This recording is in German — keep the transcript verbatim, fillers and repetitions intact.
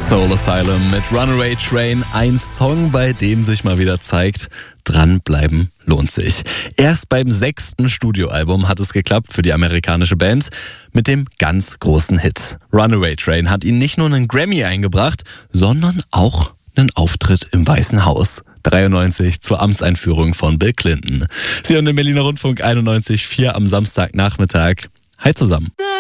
Soul Asylum mit Runaway Train, ein Song, bei dem sich mal wieder zeigt, dranbleiben lohnt sich. Erst beim sechsten Studioalbum hat es geklappt für die amerikanische Band mit dem ganz großen Hit. Runaway Train hat ihnen nicht nur einen Grammy eingebracht, sondern auch einen Auftritt im Weißen Haus. dreiundneunzig zur Amtseinführung von Bill Clinton. Sie hören den Berliner Rundfunk einundneunzig Komma vier am Samstagnachmittag. Hi zusammen.